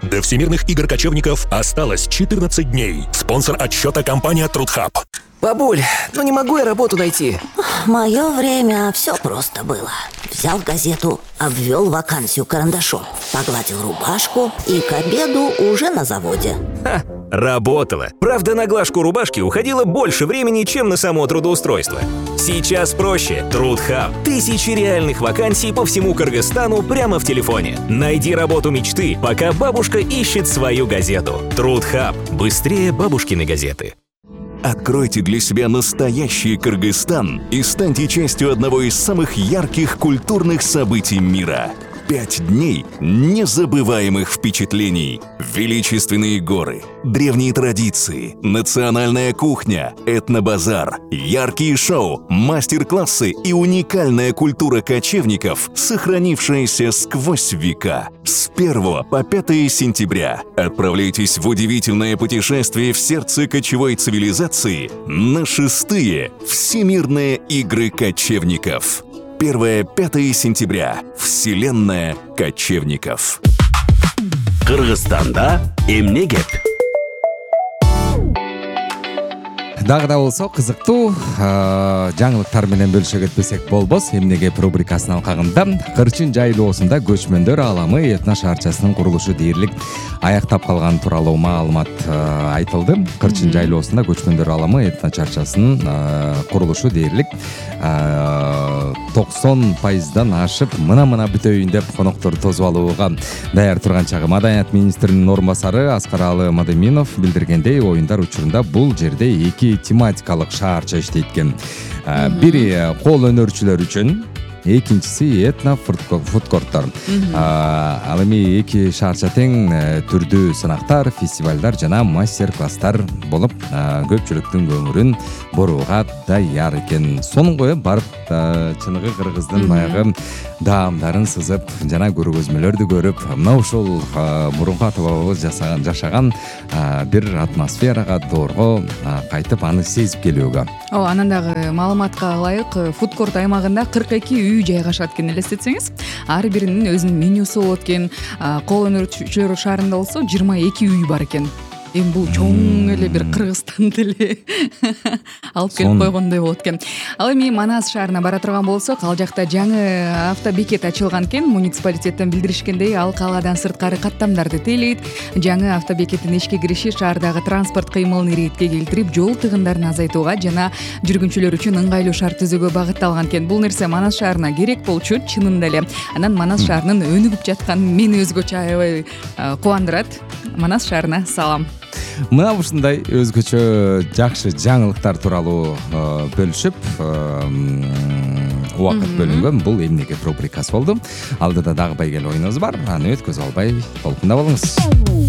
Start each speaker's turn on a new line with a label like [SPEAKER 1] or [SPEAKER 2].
[SPEAKER 1] До всемирных игр кочевников осталось 14 дней. Спонсор отсчета — компания Трудхаб.
[SPEAKER 2] Бабуль, ну не могу я работу найти.
[SPEAKER 3] В мое время все просто было. Взял газету, обвел вакансию карандашом, погладил рубашку и к обеду уже на заводе.
[SPEAKER 4] Работало. Правда, на глажку рубашки уходило больше времени, чем на само трудоустройство. Сейчас проще. Трудхаб. Тысячи реальных вакансий по всему Кыргызстану прямо в телефоне. Найди работу мечты, пока бабушка ищет свою газету. Трудхаб. Быстрее бабушкины газеты.
[SPEAKER 5] Откройте для себя настоящий Кыргызстан и станьте частью одного из самых ярких культурных событий мира. 5 дней незабываемых впечатлений. Величественные горы, древние традиции, национальная кухня, этнобазар, яркие шоу, мастер-классы и уникальная культура кочевников, сохранившаяся сквозь века. С 1 по 5 сентября отправляйтесь в удивительное путешествие в сердце кочевой цивилизации на 6-е Всемирные игры кочевников. 1-5 сентября. Вселенная кочевников.
[SPEAKER 6] Кыргызстанда эмне кеп?
[SPEAKER 7] Дагы да болсо кызыктуу жаңылыктар менен бөлүшө кетпесек болбос. Эмнеге рубрикасынын алкагында Кырчын жайлоосунда көчмөндөр ааламы этно шаарчасынын курулушу дээрлик аяктап калган тууралуу маалымат айтылды. Кырчын жайлоосунда көчмөндөр ааламы этно шаарчасынын курулушу дээрлик 90%дан ашып мына бүтөйүн деп конокторду тосуп алууга даяр турган чагы Маданият министринин орун басары Аскаралы Мадеминов билдиргендей, оюндар учурунда бул жерде 2 тематикалык шаарча иштейт экен. Бири кол өнөрчүлөр үчүн, экинчиси этно фудкорттор. Ал эми 2 шаарча тең түрдүү сынактар, фестивалдар жана мастер-класстар болуп, көпчүлүктүн көңүлүн бурууга даяр экен. Сонун барып чыныгы кыргыздын баягы даамдарын сызып, жана көргөзмөлөрдү көрүп, мына ушул мурунку ата-бабабыз жашаган бир атмосферага доорго кайтып аны сезип келүүгө.
[SPEAKER 8] Анан дагы маалыматка ылайык, фудкорт аймагында 42 үй жайгашат экен, элестетсеңиз. Ар биринин өзүнүн менюсу болот экен. Кол өнөрчүлөр шаарында болсо 22 үй бар экен. Эми бул чоң эле бир Кыргызстанды эле алып келип койгондой болот экен. Ал эми Манас шаарына бара турган болсок, ал жакта жаңы автобекет ачылган экен. Муниципалитеттен билдиришкендей, ал калаадан сырткары каттамдарды тейлейт. Жаңы автобекеттин ишке кириши шаардагы транспорт кыймылын иретке келтирип, жол тыгындарын азайтууга жана жүргүнчүлөр үчүн ыңгайлуу шарт түзүүгө багытталган экен. Бул нерсе Манас шаарына керек болчу, чынында эле. Анан Манас шаарынын өнүгүп жатканы мени өзгөчө аябай кубандырат. Манас шаарына салам.
[SPEAKER 7] Мына ушундай өзгөчө жакшы жаңылыктар тууралуу бөлүшүп убакыт бөлүнгөн бул эмнеге рубрикасы болду. Алдыда дагы байгеле оюнубуз бар. Аны өткөзүп албай толкунда болуңуз.